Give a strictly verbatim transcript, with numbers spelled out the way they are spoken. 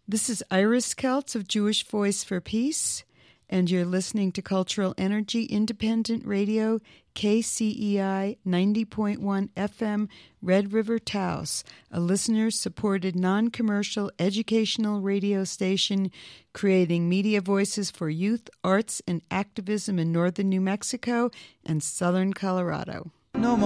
This is Iris Keltz of Jewish Voice for Peace, and you're listening to Cultural Energy Independent Radio, K C E I ninety point one F M, Red River Taos, a listener-supported non-commercial educational radio station creating media voices for youth, arts, and activism in northern New Mexico and southern Colorado. No more.